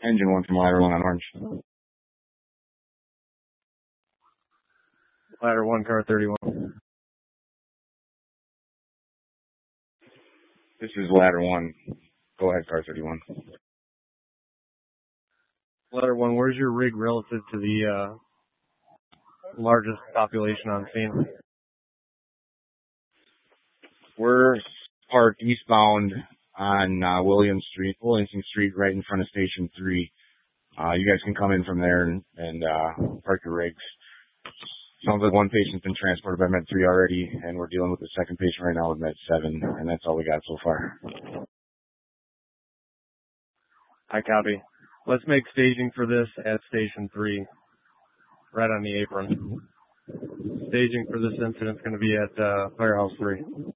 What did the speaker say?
Engine 1 from ladder 1 on Orange. Ladder 1, car 31. This is ladder 1. Go ahead, car 31. Ladder 1, where's your rig relative to the largest population on scene? We're parked eastbound on Williamson Street, right in front of Station 3. You guys can come in from there and park your rigs. Sounds like one patient's been transported by Med 3 already, and we're dealing with the second patient right now with Med 7, and that's all we got so far. I copy. Let's make staging for this at Station 3, right on the apron. Staging for this incident's going to be at Firehouse 3.